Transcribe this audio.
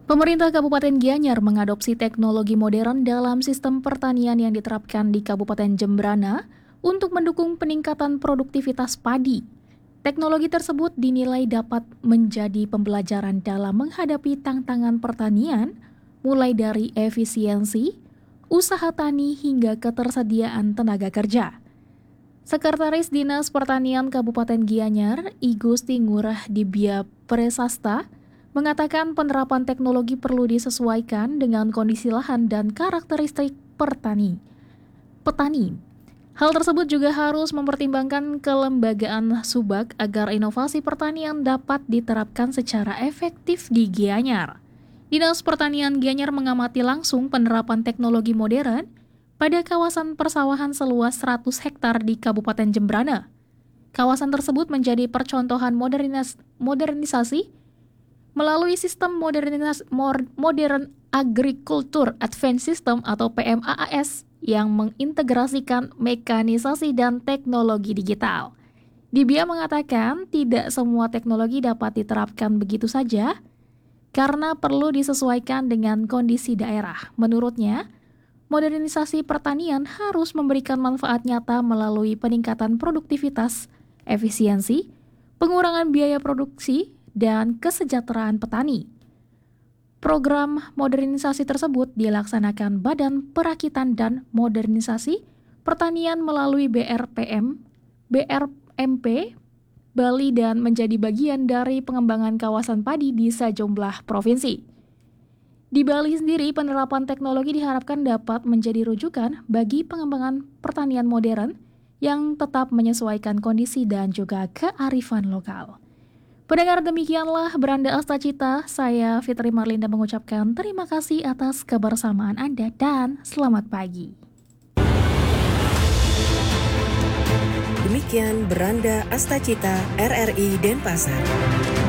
Pemerintah Kabupaten Gianyar mengadopsi teknologi modern dalam sistem pertanian yang diterapkan di Kabupaten Jembrana untuk mendukung peningkatan produktivitas padi. Teknologi tersebut dinilai dapat menjadi pembelajaran dalam menghadapi tantangan pertanian, mulai dari efisiensi, usaha tani hingga ketersediaan tenaga kerja. Sekretaris Dinas Pertanian Kabupaten Gianyar, I Gusti Ngurah Dibya Presasta, mengatakan penerapan teknologi perlu disesuaikan dengan kondisi lahan dan karakteristik petani. Hal tersebut juga harus mempertimbangkan kelembagaan Subag agar inovasi pertanian dapat diterapkan secara efektif di Gianyar. Dinas Pertanian Gianyar mengamati langsung penerapan teknologi modern pada kawasan persawahan seluas 100 hektar di Kabupaten Jembrana. Kawasan tersebut menjadi percontohan modernisasi melalui sistem modern agriculture advanced system atau PMAAS yang mengintegrasikan mekanisasi dan teknologi digital. Dibya mengatakan tidak semua teknologi dapat diterapkan begitu saja karena perlu disesuaikan dengan kondisi daerah. Menurutnya, modernisasi pertanian harus memberikan manfaat nyata melalui peningkatan produktivitas, efisiensi, pengurangan biaya produksi, dan kesejahteraan petani. Program modernisasi tersebut dilaksanakan Badan Perakitan dan Modernisasi Pertanian melalui BRMP, Bali dan menjadi bagian dari pengembangan kawasan padi di sejumlah provinsi. Di Bali sendiri, penerapan teknologi diharapkan dapat menjadi rujukan bagi pengembangan pertanian modern yang tetap menyesuaikan kondisi dan juga kearifan lokal. Pendengar, demikianlah Beranda Astacita, saya Fitri Marlinda mengucapkan terima kasih atas kebersamaan Anda dan selamat pagi. Demikian Beranda Astacita RRI Denpasar.